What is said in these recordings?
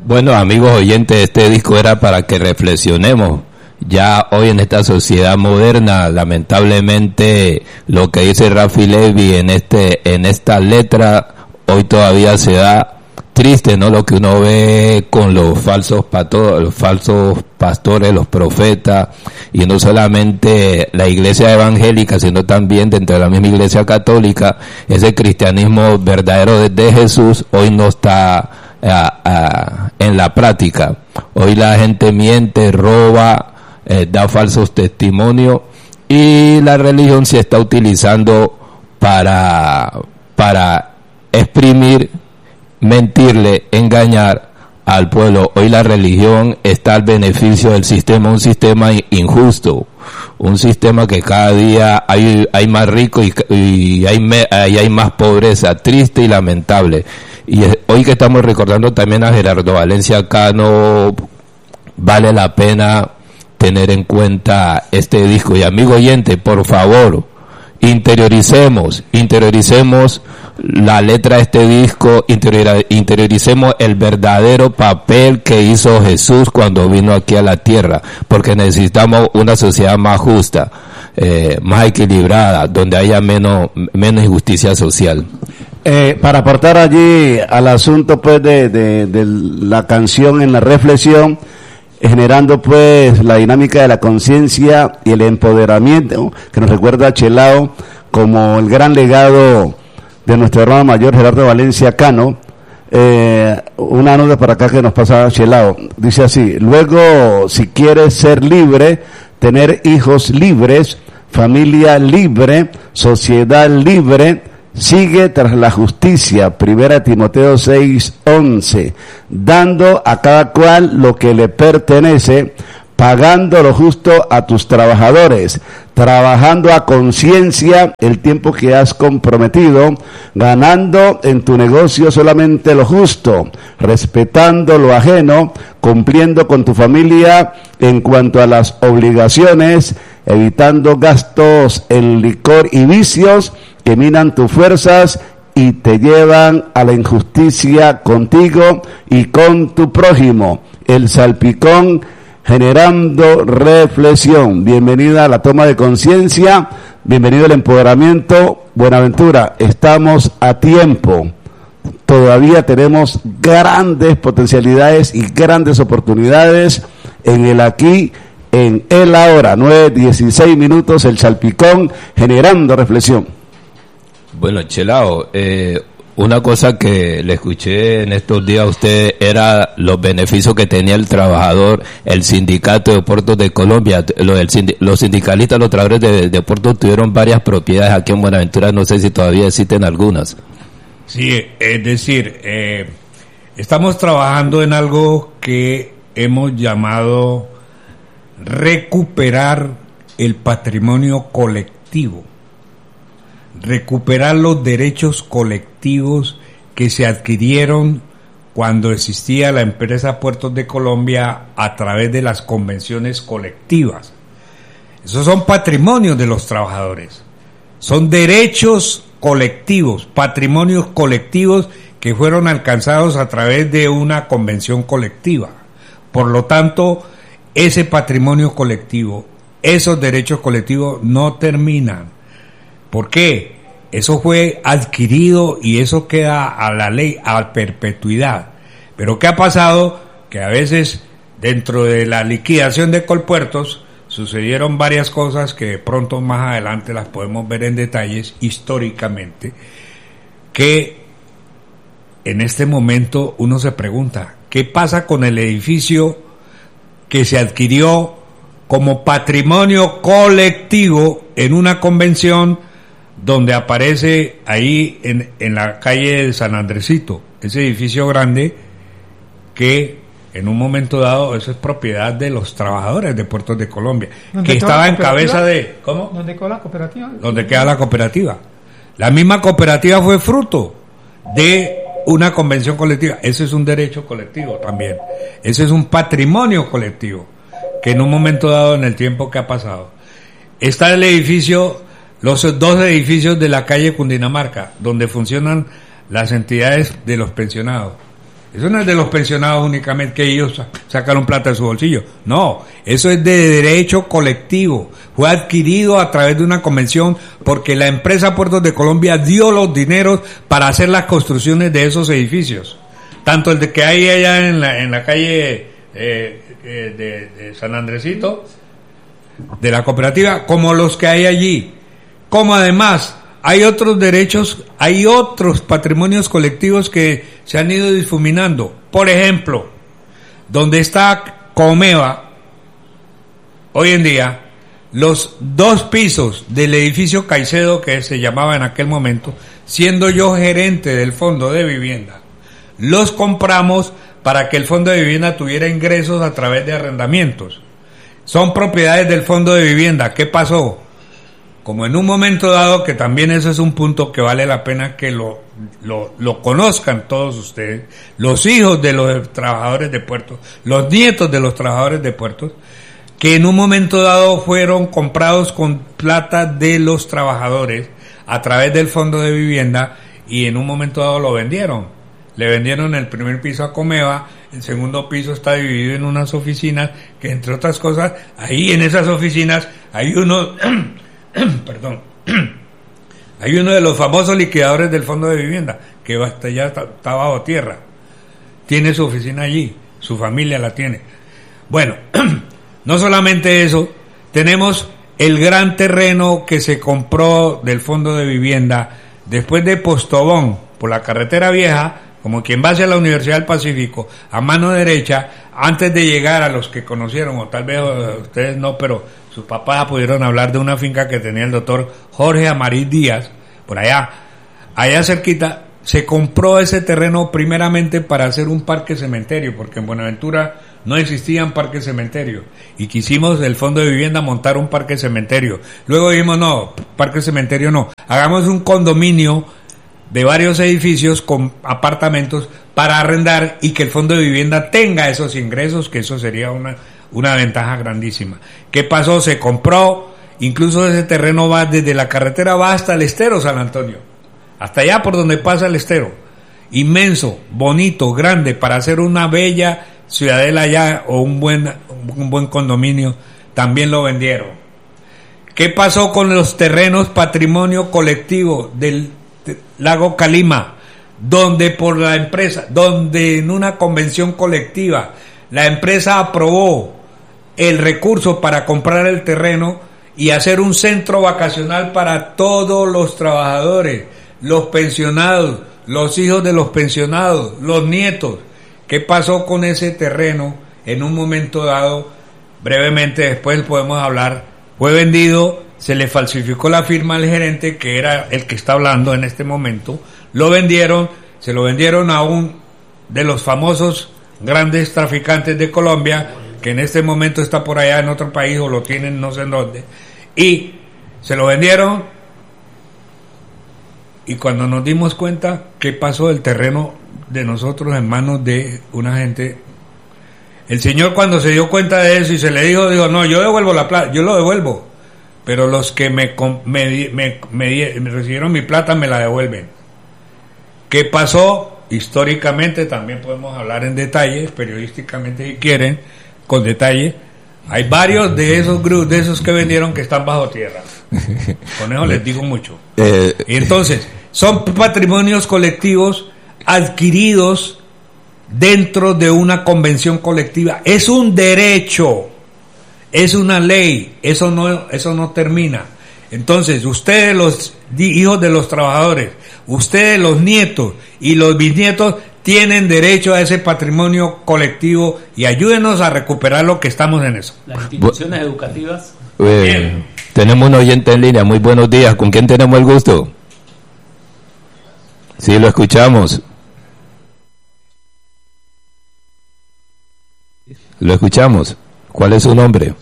Bueno, amigos oyentes, este disco era para que reflexionemos. Ya hoy en esta sociedad moderna, lamentablemente, lo que dice Rafi Levy en esta letra, hoy todavía se da triste, ¿no? Lo que uno ve con los falsos pastores, los profetas, y no solamente la iglesia evangélica, sino también dentro de la misma iglesia católica, ese cristianismo verdadero de Jesús hoy no está en la práctica. Hoy la gente miente, roba, da falsos testimonios, y la religión se está utilizando para exprimir, mentirle, engañar al pueblo. Hoy la religión está al beneficio del sistema, un sistema injusto, un sistema que cada día hay más ricos y hay más pobreza, triste y lamentable. Y hoy que estamos recordando también a Gerardo Valencia Cano, vale la pena tener en cuenta este disco. Y amigo oyente, por favor, interioricemos la letra de este disco, interioricemos el verdadero papel que hizo Jesús cuando vino aquí a la tierra, porque necesitamos una sociedad más justa, más equilibrada, donde haya menos injusticia social. Para aportar allí al asunto pues de la canción en la reflexión, generando pues la dinámica de la conciencia y el empoderamiento, que nos recuerda a Chelao como el gran legado de nuestro hermano mayor Gerardo Valencia Cano. Una nota para acá que nos pasa Chelao, dice así: luego, si quieres ser libre, tener hijos libres, familia libre, sociedad libre, sigue tras la justicia, 1 Timoteo 6:11, dando a cada cual lo que le pertenece, pagando lo justo a tus trabajadores, trabajando a conciencia el tiempo que has comprometido, ganando en tu negocio solamente lo justo, respetando lo ajeno, cumpliendo con tu familia en cuanto a las obligaciones, evitando gastos en licor y vicios que minan tus fuerzas y te llevan a la injusticia contigo y con tu prójimo. El salpicón, generando reflexión. Bienvenida a la toma de conciencia, bienvenido al empoderamiento. Buenaventura, estamos a tiempo. Todavía tenemos grandes potencialidades y grandes oportunidades en el aquí, en el ahora. 9:16, el salpicón, generando reflexión. Bueno, Chelao, una cosa que le escuché en estos días a usted era los beneficios que tenía el trabajador, el sindicato de puertos de Colombia. Los sindicalistas, los trabajadores de puertos tuvieron varias propiedades aquí en Buenaventura, no sé si todavía existen algunas. Sí, es decir, estamos trabajando en algo que hemos llamado recuperar el patrimonio colectivo. Recuperar los derechos colectivos que se adquirieron cuando existía la empresa Puertos de Colombia a través de las convenciones colectivas. Esos son patrimonios de los trabajadores, son derechos colectivos, patrimonios colectivos que fueron alcanzados a través de una convención colectiva. Por lo tanto, ese patrimonio colectivo, esos derechos colectivos no terminan. ¿Por qué? Eso fue adquirido y eso queda a la ley, a perpetuidad. Pero ¿qué ha pasado? Que a veces dentro de la liquidación de Colpuertos sucedieron varias cosas que de pronto más adelante las podemos ver en detalles históricamente, que en este momento uno se pregunta, ¿qué pasa con el edificio que se adquirió como patrimonio colectivo en una convención donde aparece ahí en la calle de San Andresito, ese edificio grande que en un momento dado eso es propiedad de los trabajadores de Puertos de Colombia, que estaba en cabeza de... ¿Cómo? ¿Dónde queda la cooperativa? ¿Dónde queda la cooperativa? La misma cooperativa fue fruto de una convención colectiva. Ese es un derecho colectivo también. Ese es un patrimonio colectivo que en un momento dado en el tiempo que ha pasado. Está el edificio, los dos edificios de la calle Cundinamarca, donde funcionan las entidades de los pensionados. Eso no es de los pensionados únicamente, que ellos sacaron plata de su bolsillo. No, eso es de derecho colectivo. Fue adquirido a través de una convención porque la empresa Puertos de Colombia dio los dineros para hacer las construcciones de esos edificios. Tanto el de que hay allá en la calle de San Andresito, de la cooperativa, como los que hay allí. Como además hay otros derechos, hay otros patrimonios colectivos que se han ido difuminando. Por ejemplo, donde está Comeva, hoy en día, los 2 pisos del edificio Caicedo, que se llamaba en aquel momento, siendo yo gerente del Fondo de Vivienda, los compramos para que el Fondo de Vivienda tuviera ingresos a través de arrendamientos. Son propiedades del Fondo de Vivienda. ¿Qué pasó? Como en un momento dado, que también eso es un punto que vale la pena que lo conozcan todos ustedes, los hijos de los trabajadores de puertos, los nietos de los trabajadores de puertos, que en un momento dado fueron comprados con plata de los trabajadores a través del Fondo de Vivienda, y en un momento dado lo vendieron. Le vendieron el primer piso a Comeva, el segundo piso está dividido en unas oficinas, que entre otras cosas, ahí en esas oficinas hay uno... perdón, hay uno de los famosos liquidadores del Fondo de Vivienda, que ya está bajo tierra, tiene su oficina allí, su familia la tiene. Bueno, no solamente eso, tenemos el gran terreno que se compró del Fondo de Vivienda después de Postobón, por la carretera vieja, como quien va hacia la Universidad del Pacífico, a mano derecha, antes de llegar a los que conocieron, o tal vez ustedes no, pero sus papás pudieron hablar de una finca que tenía el doctor Jorge Amariz Díaz, por allá cerquita. Se compró ese terreno primeramente para hacer un parque cementerio, porque en Buenaventura no existían parques cementerios, y quisimos el Fondo de Vivienda montar un parque cementerio. Luego dijimos, no, parque cementerio no, hagamos un condominio de varios edificios con apartamentos para arrendar, y que el Fondo de Vivienda tenga esos ingresos, que eso sería una ventaja grandísima. ¿Qué pasó? Se compró, incluso ese terreno va desde la carretera, va hasta el estero San Antonio, hasta allá por donde pasa el estero, inmenso, bonito, grande, para hacer una bella ciudadela allá, o un buen condominio. También lo vendieron. ¿Qué pasó con los terrenos patrimonio colectivo del lago Calima, donde por la empresa, donde en una convención colectiva la empresa aprobó el recurso para comprar el terreno y hacer un centro vacacional para todos los trabajadores, los pensionados, los hijos de los pensionados, los nietos? ¿Qué pasó con ese terreno en un momento dado? Brevemente después podemos hablar. Fue vendido, se le falsificó la firma al gerente, que era el que está hablando en este momento. Lo vendieron, se lo vendieron a un de los famosos grandes traficantes de Colombia, que en este momento está por allá en otro país, o lo tienen no sé en dónde, y se lo vendieron. Y cuando nos dimos cuenta, ¿qué pasó? El terreno de nosotros en manos de una gente. El señor, cuando se dio cuenta de eso y se le dijo, no, yo devuelvo la plata, yo lo devuelvo, pero los que me recibieron mi plata me la devuelven. ¿Qué pasó? Históricamente también podemos hablar en detalles, periodísticamente si quieren, con detalle. Hay varios de esos grupos, de esos que vendieron, que están bajo tierra. Con eso les digo mucho. Y entonces, son patrimonios colectivos adquiridos dentro de una convención colectiva. Es un derecho, es una ley, eso no termina. Entonces, ustedes, los hijos de los trabajadores, ustedes, los nietos y los bisnietos, tienen derecho a ese patrimonio colectivo, y ayúdenos a recuperar lo que estamos en eso. Las instituciones educativas. Tenemos un oyente en línea. Muy buenos días. ¿Con quién tenemos el gusto? Sí, lo escuchamos. Lo escuchamos. ¿Cuál es su nombre?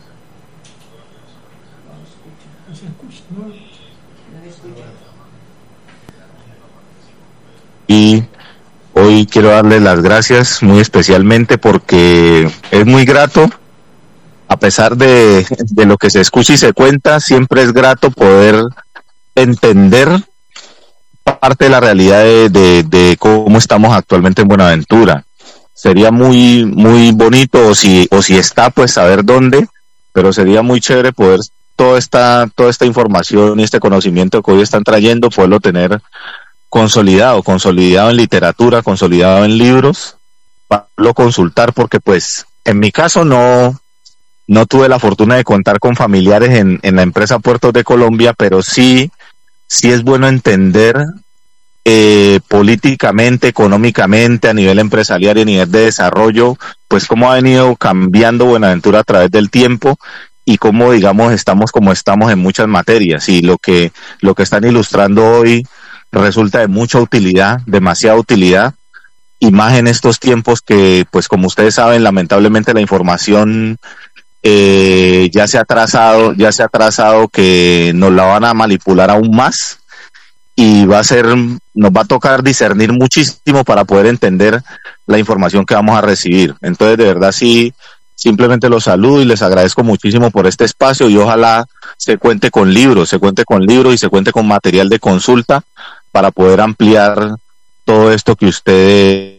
Y hoy quiero darle las gracias muy especialmente, porque es muy grato, a pesar de lo que se escucha y se cuenta, siempre es grato poder entender parte de la realidad de cómo estamos actualmente en Buenaventura. Sería muy bonito, o si está, pues saber dónde, pero sería muy chévere poder toda esta información y este conocimiento que hoy están trayendo, poderlo tener consolidado en literatura, consolidado en libros, para poderlo consultar, porque pues en mi caso no tuve la fortuna de contar con familiares en la empresa Puertos de Colombia, pero sí es bueno entender políticamente, económicamente, a nivel empresarial y a nivel de desarrollo, pues cómo ha venido cambiando Buenaventura a través del tiempo y cómo, digamos, estamos como estamos en muchas materias, y lo que están ilustrando hoy resulta de mucha utilidad, demasiada utilidad, y más en estos tiempos que, pues como ustedes saben, lamentablemente la información ya se ha trazado que nos la van a manipular aún más, y nos va a tocar discernir muchísimo para poder entender la información que vamos a recibir. Entonces, de verdad, sí, simplemente los saludo y les agradezco muchísimo por este espacio, y ojalá se cuente con libros y se cuente con material de consulta para poder ampliar todo esto que ustedes...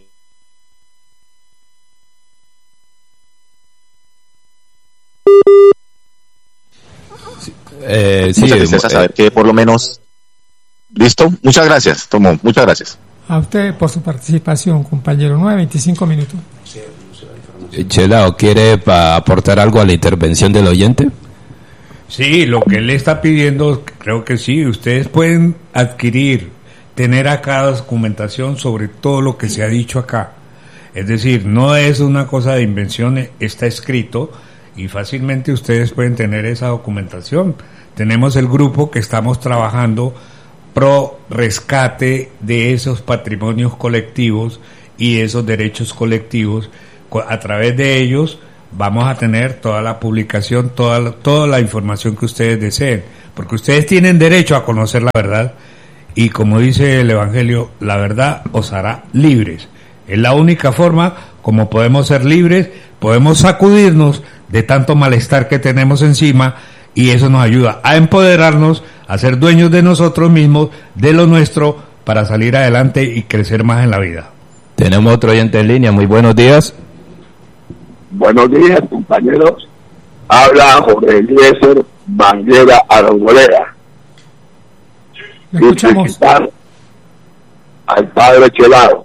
mucha tristeza saber que por lo menos... ¿Listo? Muchas gracias, Tomo, muchas gracias. A usted por su participación, compañero. 9:25 minutos. Chelao, ¿quiere aportar algo a la intervención del oyente? Sí, lo que él está pidiendo, creo que sí. Ustedes pueden tener acá documentación sobre todo lo que se ha dicho acá. Es decir, no es una cosa de invención, está escrito y fácilmente ustedes pueden tener esa documentación. Tenemos el grupo que estamos trabajando pro rescate de esos patrimonios colectivos y esos derechos colectivos. A través de ellos vamos a tener toda la publicación, toda la información que ustedes deseen, porque ustedes tienen derecho a conocer la verdad, y como dice el Evangelio, la verdad os hará libres. Es la única forma como podemos ser libres, podemos sacudirnos de tanto malestar que tenemos encima, y eso nos ayuda a empoderarnos, a ser dueños de nosotros mismos, de lo nuestro, para salir adelante y crecer más en la vida. Tenemos otro oyente en línea. Muy buenos días. Buenos días, compañeros. Habla Jorge Eliezer Banguera Arboleda. Le escuchamos. Al padre Chelao.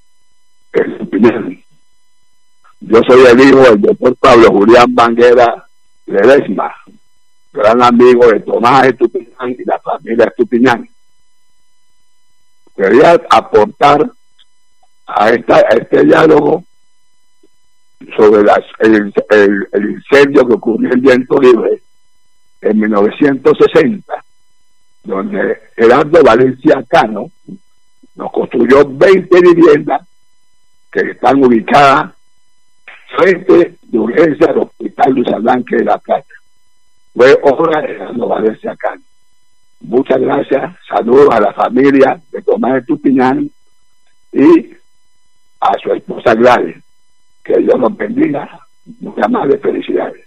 Yo soy el hijo del doctor Pablo Julián Banguera Ledesma, gran amigo de Tomás Estupiñán y la familia Estupiñán. Quería aportar a este diálogo sobre el incendio que ocurrió en Viento Libre en 1960, donde Gerardo Valencia Cano nos construyó 20 viviendas que están ubicadas frente de urgencia al Hospital Luis Arranque de La Plata. Fue obra de Gerardo Valencia Cano. Muchas gracias, saludos a la familia de Tomás Estupiñán y a su esposa Gladys. Que Dios los bendiga. Muchas más felicidades.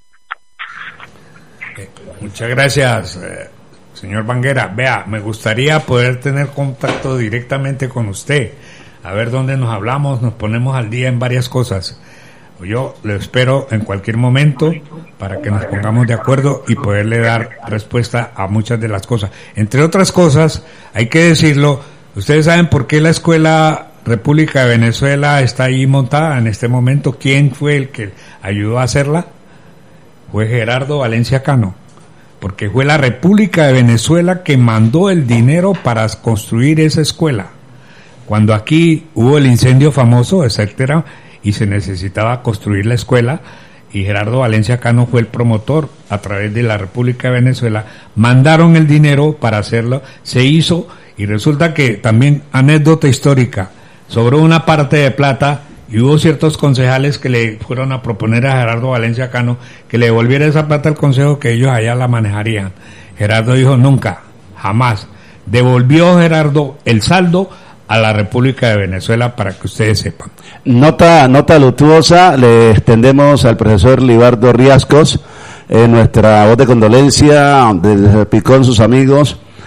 Muchas gracias, señor Banguera. Vea, me gustaría poder tener contacto directamente con usted, a ver dónde nos hablamos, nos ponemos al día en varias cosas. Yo le espero en cualquier momento para que nos pongamos de acuerdo y poderle dar respuesta a muchas de las cosas. Entre otras cosas, hay que decirlo, ustedes saben por qué la Escuela República de Venezuela está ahí montada en este momento. ¿Quién fue el que ayudó a hacerla? Fue Gerardo Valencia Cano, porque fue la República de Venezuela que mandó el dinero para construir esa escuela. Cuando aquí hubo el incendio famoso, etcétera, y se necesitaba construir la escuela, y Gerardo Valencia Cano fue el promotor a través de la República de Venezuela, mandaron el dinero para hacerlo, se hizo, y resulta que también, anécdota histórica, sobró una parte de plata y hubo ciertos concejales que le fueron a proponer a Gerardo Valencia Cano que le devolviera esa plata al consejo, que ellos allá la manejarían. Gerardo dijo nunca, jamás. Devolvió Gerardo el saldo a la República de Venezuela, para que ustedes sepan. Nota luctuosa le extendemos al profesor Libardo Riascos nuestra voz de condolencia desde Picón, sus amigos.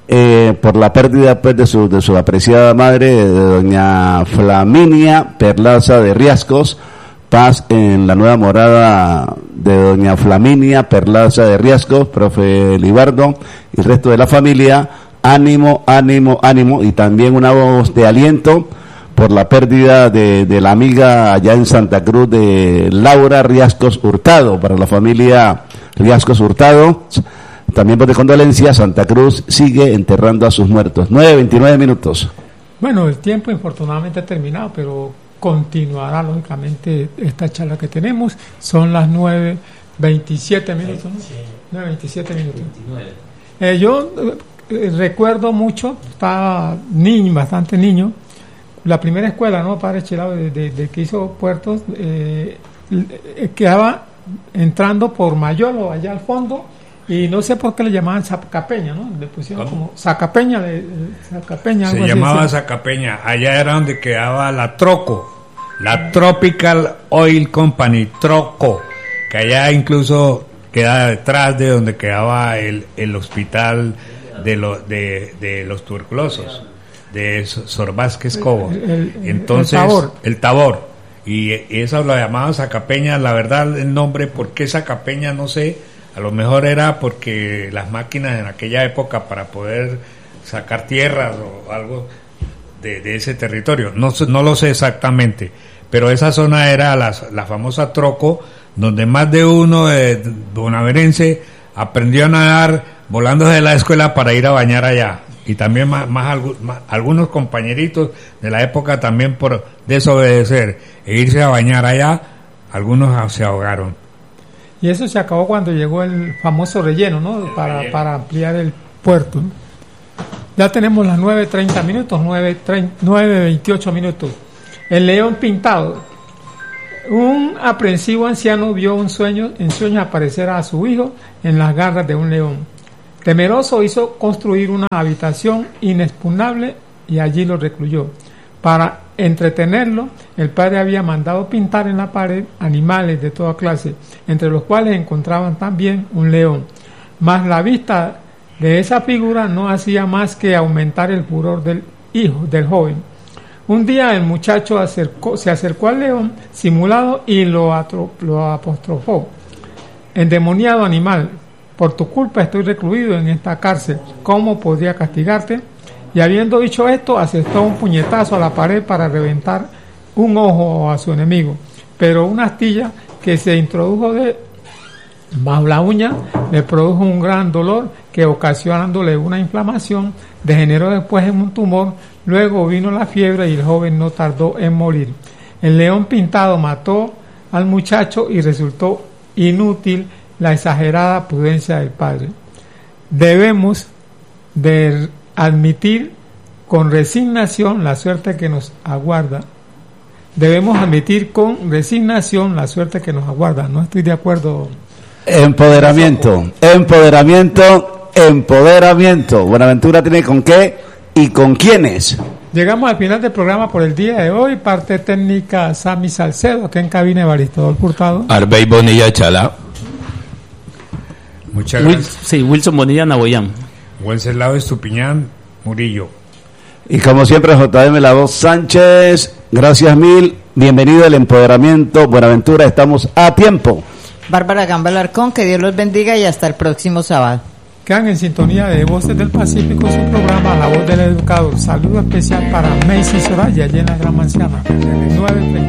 por la pérdida pues de su apreciada madre, de doña Flaminia Perlaza de Riascos. Paz en la nueva morada de doña Flaminia Perlaza de Riascos, profe Libardo y el resto de la familia. Ánimo, ánimo, ánimo, y también una voz de aliento por la pérdida de la amiga allá en Santa Cruz, de Laura Riascos Hurtado. Para la familia Riascos Hurtado, también voz de condolencia. Santa Cruz sigue enterrando a sus muertos. 9:29 minutos. Bueno, el tiempo infortunadamente ha terminado, pero continuará lógicamente esta charla que tenemos. Son las 9:27 minutos, ¿no? 9:27 minutos. Yo recuerdo mucho, estaba niño, bastante niño, la primera escuela, ¿no? Padre Chilao, de que hizo Puertos, quedaba entrando por Mayolo, allá al fondo, y no sé por qué le llamaban Zacapeña, ¿no? Le pusieron como Zacapeña, Zacapeña. Se llamaba Zacapeña. Allá era donde quedaba la Troco, la Tropical Oil Company, Troco, que allá incluso queda detrás de donde quedaba el hospital de los tuberculosos, de Sor Vázquez Cobos. Entonces, el Tabor. Y eso lo llamaban Zacapeña. La verdad, el nombre, ¿por qué Zacapeña? No sé. A lo mejor era porque las máquinas en aquella época para poder sacar tierras o algo de ese territorio, no lo sé exactamente, pero esa zona era la famosa Troco, donde más de uno bonaverense aprendió a nadar volándose de la escuela para ir a bañar allá, y también algunos compañeritos de la época también por desobedecer e irse a bañar allá, algunos se ahogaron. Y eso se acabó cuando llegó el famoso relleno, ¿no? Para ampliar el puerto, ¿no? Ya tenemos las 9:30 minutos, 9:28 minutos. El león pintado. Un aprensivo anciano vio en sueños aparecer a su hijo en las garras de un león. Temeroso hizo construir una habitación inexpugnable y allí lo recluyó. Para entretenerlo, el padre había mandado pintar en la pared animales de toda clase, entre los cuales encontraban también un león. Mas la vista de esa figura no hacía más que aumentar el furor del hijo del joven. Un día el muchacho se acercó al león simulado y lo apostrofó: endemoniado animal, por tu culpa estoy recluido en esta cárcel, ¿cómo podría castigarte? Y habiendo dicho esto, asestó un puñetazo a la pared para reventar un ojo a su enemigo. Pero una astilla que se introdujo bajo la uña le produjo un gran dolor que, ocasionándole una inflamación, degeneró después en un tumor. Luego vino la fiebre y el joven no tardó en morir. El león pintado mató al muchacho y resultó inútil la exagerada prudencia del padre. Debemos de admitir con resignación la suerte que nos aguarda. Debemos admitir con resignación la suerte que nos aguarda. No estoy de acuerdo. Empoderamiento. Buenaventura tiene con qué y con quiénes. Llegamos al final del programa por el día de hoy. Parte técnica Sammy Salcedo, aquí en cabina Evaristador Hurtado. Arbey Bonilla Chalá. Muchas gracias. Sí, Wilson Bonilla Naboyán. Wenceslao Estupiñán Murillo. Y como siempre, JM La Voz Sánchez. Gracias mil. Bienvenido al Empoderamiento Buenaventura. Estamos a tiempo. Bárbara Gamba Alarcón, que Dios los bendiga y hasta el próximo sábado. Quedan en sintonía de Voces del Pacífico, su programa La Voz del Educador. Saludo especial para Macy Soraya, allí en la Gran Manzana.